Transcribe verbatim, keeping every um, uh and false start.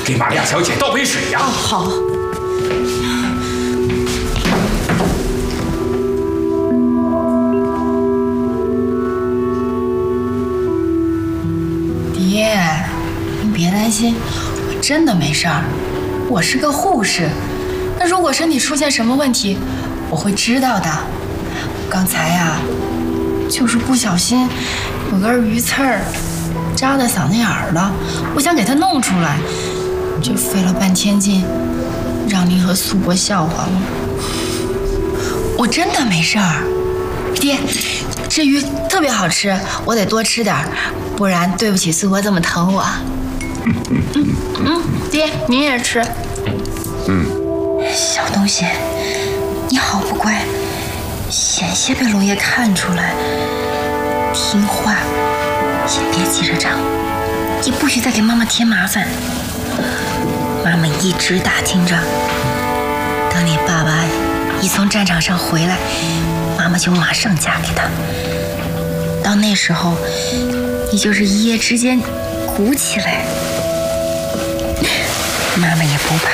给玛利亚小姐倒杯水呀。 哦，好。爹，你别担心，我真的没事儿。我是个护士，那如果身体出现什么问题，我会知道的。刚才呀，就是不小心有根鱼刺儿扎在嗓子眼儿了，我想给它弄出来，就费了半天劲，让您和苏伯笑话我。我真的没事儿，爹，这鱼特别好吃，我得多吃点儿，不然对不起苏伯这么疼我。嗯嗯，爹，您也吃。 嗯， 小东西，你好不乖，险些被龙爷看出来。听话，也别急着长，也不许再给妈妈添麻烦。妈妈一直打听着，等你爸爸一从战场上回来，妈妈就马上嫁给他。到那时候，你就是一夜之间鼓起来，妈妈也不怕。